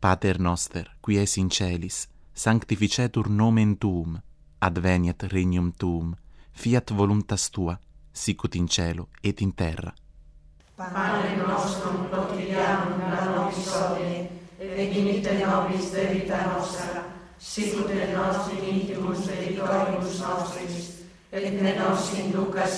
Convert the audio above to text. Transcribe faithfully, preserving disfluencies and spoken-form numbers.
Pater noster, qui es in celis, sanctificetur nomen tuum, adveniat regnum tuum, fiat voluntas tua, sicut in cielo et in terra. Pane nostrum quotidianum da nobis hodie, et dimitte nobis debita nostra, sicut et nos dimittimus debitoribus nostris, et ne nos inducas